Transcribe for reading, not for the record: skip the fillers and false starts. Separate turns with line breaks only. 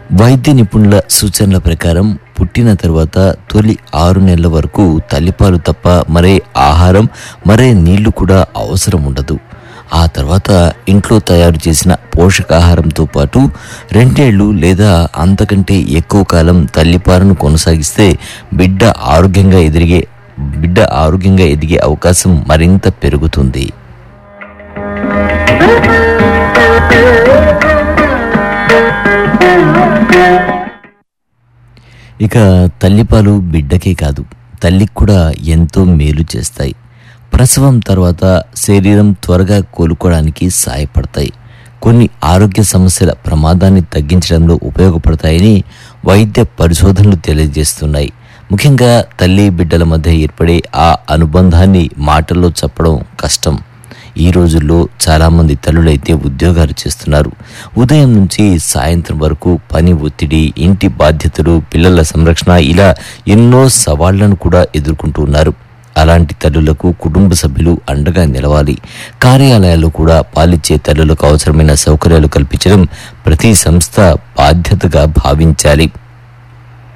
వైద్య నిపుణుల సూచనల ప్రకారం పుట్టిన తర్వాత తొలి 6 నెలల వరకు తల్లిపాలు తప్ప మరే ఆహారం, మరే నీళ్లు కూడా అవసరం ఉండదు. ఆ తర్వాత ఇంట్లో తయారు చేసిన పోషకాహారంతో పాటు 2 ఏళ్లు లేదా అంతకంటే ఎక్కువ కాలం తల్లిపాలను కొనసాగిస్తే బిడ్డ ఆరోగ్యంగా ఎదిగే అవకాశం మరింత పెరుగుతుంది. ఇక తల్లిపాలు బిడ్డకే కాదు, తల్లికి కూడా ఎంతో మేలు చేస్తాయి. ప్రసవం తర్వాత శరీరం త్వరగా కోలుకోవడానికి సహాయపడతాయి. కొన్ని ఆరోగ్య సమస్యల ప్రమాదాన్ని తగ్గించడంలో ఉపయోగపడతాయని వైద్య పరిశోధనలు తెలియజేస్తున్నాయి. ముఖ్యంగా తల్లి బిడ్డల మధ్య ఏర్పడే ఆ అనుబంధాన్ని మాటల్లో చెప్పడం కష్టం. ఈ రోజుల్లో చాలామంది తల్లులైతే ఉద్యోగాలు చేస్తున్నారు. ఉదయం నుంచి సాయంత్రం వరకు పని ఒత్తిడి, ఇంటి బాధ్యతలు, పిల్లల సంరక్షణ, ఇలా ఎన్నో సవాళ్లను కూడా ఎదుర్కొంటూ ఉన్నారు. అలాంటి తల్లులకు కుటుంబ సభ్యులు అండగా నిలవాలి. కార్యాలయాల్లో కూడా పాలిచ్చే తల్లులకు అవసరమైన సౌకర్యాలు కల్పించడం ప్రతి సంస్థ బాధ్యతగా భావించాలి.